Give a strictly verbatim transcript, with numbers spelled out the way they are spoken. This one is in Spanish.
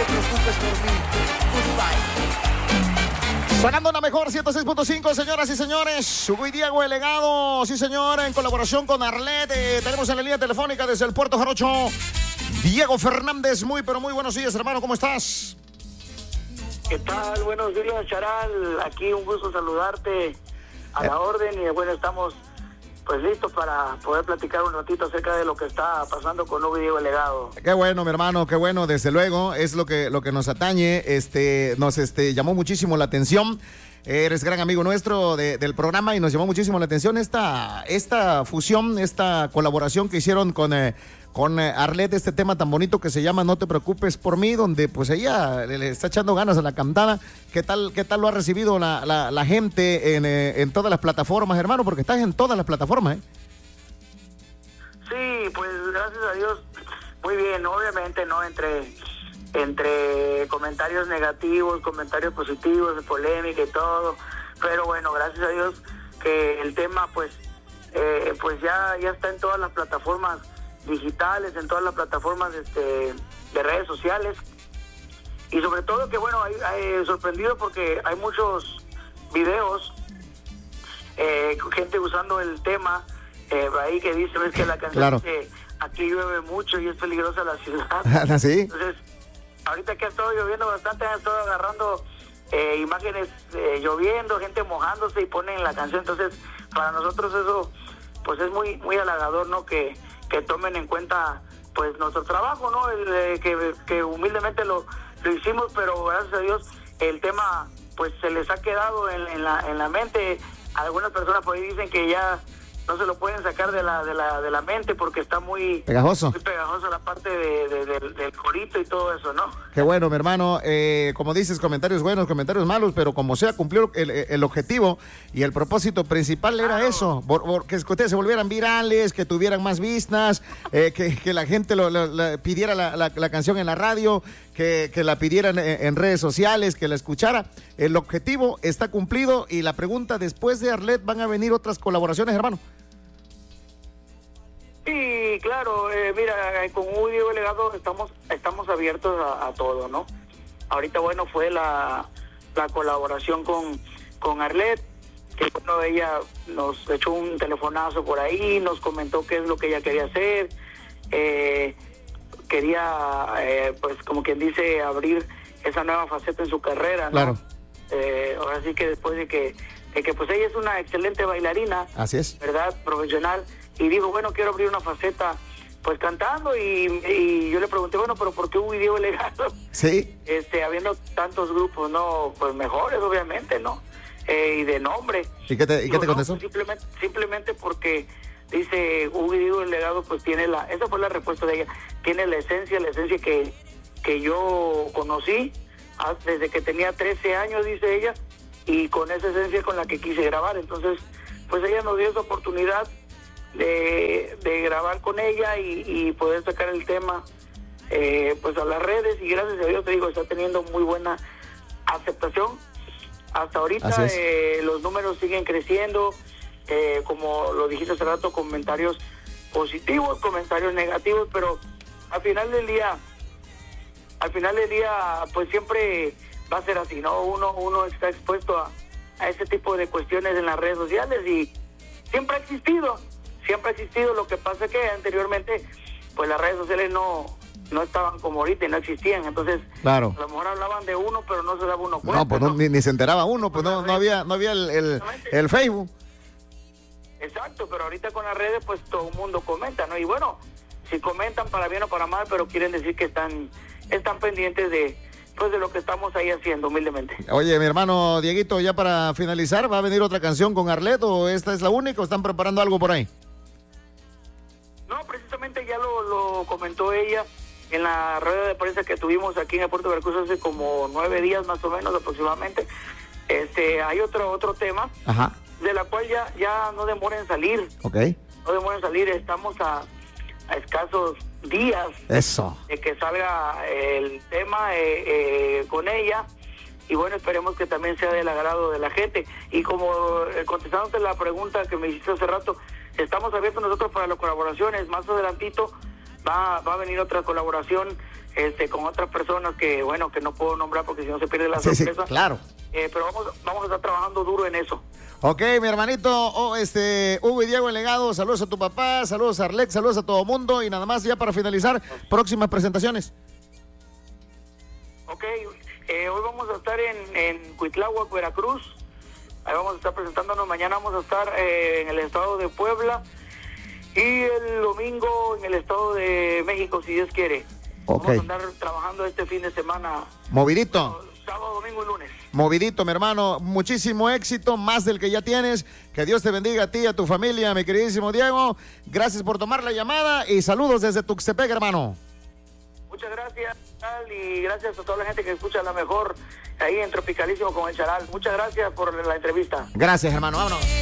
preocupes por mí. Goodbye. Sacando una mejor ciento seis punto cinco, señoras y señores. Hugo y Diego, el legado, sí señor, en colaboración con Arlet. Eh, tenemos en la línea telefónica desde el Puerto Jarocho, Diego Fernández. Muy, pero muy buenos días, hermano, ¿cómo estás? ¿Qué tal? Buenos días, Charal. Aquí un gusto saludarte a la orden y bueno, estamos pues listos para poder platicar un ratito acerca de lo que está pasando con Hugo y Diego, el legado. Qué bueno, mi hermano, qué bueno, desde luego, es lo que, lo que nos atañe, este, nos este, llamó muchísimo la atención. Eres gran amigo nuestro de, del programa y nos llamó muchísimo la atención esta, esta fusión, esta colaboración que hicieron con, eh, con eh, Arlet, este tema tan bonito que se llama No te preocupes por mí, donde pues ella le, le está echando ganas a la cantada. ¿Qué tal, qué tal lo ha recibido la, la, la gente en, eh, en todas las plataformas, hermano? Porque estás en todas las plataformas, ¿eh? Sí, pues gracias a Dios, muy bien, obviamente, ¿no? Entre... entre comentarios negativos, comentarios positivos, de polémica y todo, pero bueno, gracias a Dios que el tema pues eh, pues ya ya está en todas las plataformas digitales, en todas las plataformas este, de redes sociales, y sobre todo que bueno, hay, hay sorprendido porque hay muchos videos, eh, gente usando el tema, eh, ahí que dice, ves que la canción claro. dice, aquí llueve mucho y es peligrosa la ciudad. ¿Sí? Entonces, ahorita que ha estado lloviendo bastante, han estado agarrando eh, imágenes eh, lloviendo, gente mojándose y ponen la canción. Entonces, para nosotros eso, pues es muy muy halagador, ¿no? Que, que tomen en cuenta, pues, nuestro trabajo, ¿no? El, eh, que, que humildemente lo, lo hicimos, pero gracias a Dios el tema, pues, se les ha quedado en, en, la, en la mente. Algunas personas por ahí dicen que ya no se lo pueden sacar de la de la de la mente porque está muy pegajoso, muy pegajoso la parte de, de, de, del corito y todo eso, ¿no? Qué bueno, mi hermano. Eh, como dices, comentarios buenos, comentarios malos, pero como sea, cumplió el, el objetivo y el propósito principal era claro. eso, por, por, que ustedes se volvieran virales, que tuvieran más vistas, eh, que, que la gente lo, lo, lo, pidiera la, la, la canción en la radio, que, que la pidieran en, en redes sociales, que la escuchara. El objetivo está cumplido y la pregunta, después de Arlet, ¿van a venir otras colaboraciones, hermano? Sí, claro, eh, mira, con Hugo y Diego Legado estamos estamos abiertos a, a todo, ¿no? Ahorita, bueno, fue la, la colaboración con, con Arlet, que bueno, ella nos echó un telefonazo por ahí, nos comentó qué es lo que ella quería hacer, eh, quería, eh, pues, como quien dice, abrir esa nueva faceta en su carrera, ¿no? Claro. Eh, ahora sí que después de que, de que, pues, ella es una excelente bailarina. Así es. ¿Verdad? Profesional. Y digo, bueno, quiero abrir una faceta, pues cantando, y, y yo le pregunté, bueno, pero ¿por qué Hugo y Diego Legado? Sí. Este, habiendo tantos grupos, no, pues mejores, obviamente, ¿no? Eh, y de nombre. ¿Y qué te, y qué te no, contestó? pues simplemente, simplemente porque dice Hugo y Diego Legado, pues tiene la, esa fue la respuesta de ella, tiene la esencia, la esencia que, que yo conocí desde que tenía trece años, dice ella, y con esa esencia con la que quise grabar. Entonces, pues ella nos dio esa oportunidad de, de grabar con ella y, y poder sacar el tema eh, pues a las redes, y gracias a Dios, te digo, está teniendo muy buena aceptación hasta ahorita. Eh, los números siguen creciendo, eh, como lo dijiste hace rato, comentarios positivos, comentarios negativos, pero al final del día al final del día pues siempre va a ser así, ¿no? Uno, uno está expuesto a, a ese tipo de cuestiones en las redes sociales, y siempre ha existido siempre ha existido. Lo que pasa es que anteriormente pues las redes sociales no no estaban como ahorita y no existían, entonces claro, a lo mejor hablaban de uno pero no se daba uno cuenta. No, pues no, ¿no? Ni, ni se enteraba uno, pues no, no había no había el, el, el Facebook. Exacto, pero ahorita con las redes pues todo el mundo comenta, ¿no? Y bueno, si comentan para bien o para mal, pero quieren decir que están están pendientes de pues de lo que estamos ahí haciendo, humildemente. Oye, mi hermano Dieguito, ya para finalizar, ¿va a venir otra canción con Arlet o esta es la única o están preparando algo por ahí? No, precisamente ya lo, lo comentó ella en la rueda de prensa que tuvimos aquí en el Puerto de Veracruz hace como nueve días más o menos aproximadamente. Este, hay otro otro tema. Ajá. De la cual ya ya no demora en salir. Okay. No demora en salir, estamos a, a escasos días Eso. de que salga el tema eh, eh, con ella, y bueno, esperemos que también sea del agrado de la gente. Y como eh, contestándote la pregunta que me hiciste hace rato, estamos abiertos nosotros para las colaboraciones. Más adelantito va, va a venir otra colaboración este, con otras personas que, bueno, que no puedo nombrar porque si no se pierde la sí, sorpresa. Sí, claro. Eh, pero vamos, vamos a estar trabajando duro en eso. Ok, mi hermanito, oh, este, Hugo y Diego el Legado, saludos a tu papá, saludos a Arlex, saludos a todo mundo y nada más ya para finalizar, próximas presentaciones. Ok, eh, hoy vamos a estar en, en Cuitláhuac, Veracruz. Ahí vamos a estar presentándonos. Mañana vamos a estar eh, en el estado de Puebla y el domingo en el estado de México, si Dios quiere. Okay. Vamos a andar trabajando este fin de semana. Movidito. Sábado, domingo y lunes. Movidito, mi hermano. Muchísimo éxito, más del que ya tienes. Que Dios te bendiga a ti y a tu familia, mi queridísimo Diego. Gracias por tomar la llamada y saludos desde Tuxtepec, hermano. Muchas gracias, y gracias a toda la gente que escucha La Mejor ahí en Tropicalísimo con el Charal. Muchas gracias por la entrevista. Gracias, hermano. Vámonos.